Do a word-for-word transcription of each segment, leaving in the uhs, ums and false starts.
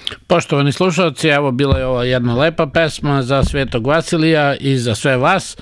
Poštovani slušalci, evo bila je ova jedna lepa pesma za Svetog Vasilija i za sve vas.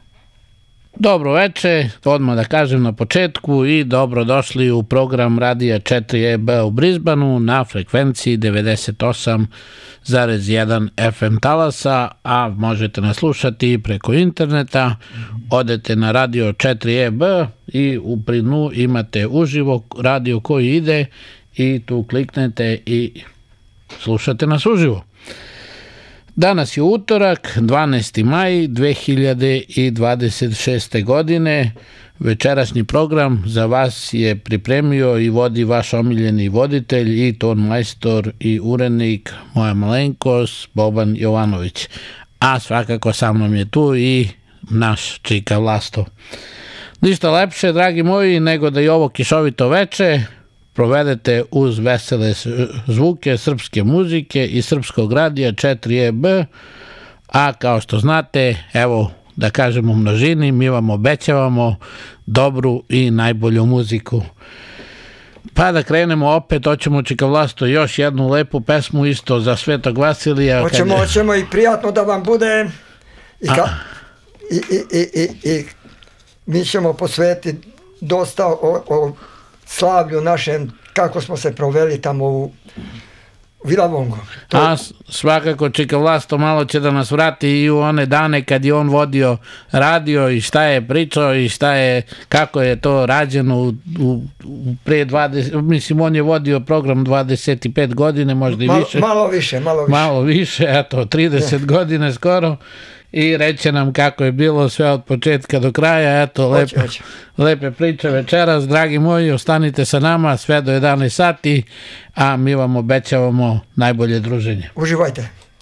Dobro veče, odmah da kažem na početku i dobrodošli u program Radija četiri E B u Brisbaneu na frekvenciji devedeset osam zarez jedan F M talasa, a možete nas slušati preko interneta. Odete na Radio četiri E B i u prinu imate uživo radio koji ide i tu kliknete i slušate nas uživo. Danas je utorak, dvanaesti maj dve hiljade dvadeset šeste. godine. Večerašnji program za vas je pripremio i vodi vaš omiljeni voditelj i ton majstor i urednik, moja malenkost, Boban Jovanović. A svakako sa mnom je tu i naš Čika Vlasto. Ništa lepše, dragi moji, nego da i ovo kišovito veče provedete uz vesele zvuke srpske muzike i srpskog radija četiri E B, a kao što znate, evo da kažemo u množini, mi vam obećavamo dobru i najbolju muziku. Pa da krenemo opet, hoćemo Čika Vlasto još jednu lepu pesmu isto za Svetog Vasilija. Hoćemo, hoćemo i prijatno da vam bude i, ka, i, i, i, i, i mi ćemo posvetiti dosta o, o slavlju našem, kako smo se proveli tamo u Vilavongu. A svakako Čika Vlasto malo će da nas vrati i u one dane kad je on vodio radio i šta je pričao i šta je, kako je to rađeno u, u, pre dvadeset, mislim on je vodio program dvadeset pet godine, možda i malo, više. Malo više, malo više. Malo više, eto, trideset godine skoro. I reće nam kako je bilo sve od početka do kraja. Eto, lepe, lepe priče večeras. Dragi moji, ostanite sa nama sve do jedanaest sati, a mi vam obećavamo najbolje druženje. Uživajte.